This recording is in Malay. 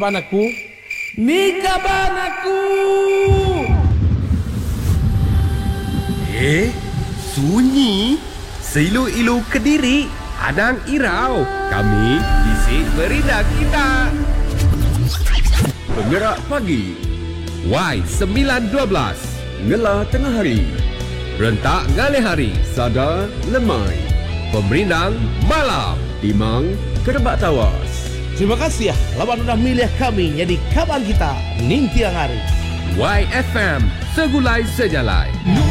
Panaku, ni kaban aku. Sunyi. Seilu-ilu Kediri, hadang irau. Kami isi berita kita. Penggerak pagi, Y912. Ngela tengah hari, Rentak ngalih hari. Sada lemai, Pemerindang malam. Timang kerebak tawas. Terima kasih ya, lawan sudah milih kami jadi kaban kita ning tiang hari. YFM, segulai sejalai.